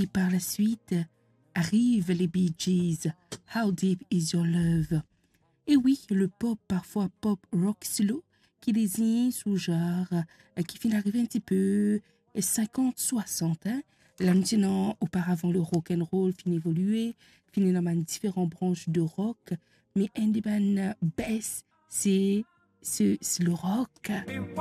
Et par la suite, arrivent les Bee Gees, How Deep Is Your Love. Et oui, le pop, parfois pop rock slow, qui désigne sous-genre qui finit d'arriver un petit peu 50-60. Hein. Là, maintenant, auparavant, le rock and roll finit évoluer, finit dans différentes branches de rock, mais un des bass, c'est le rock.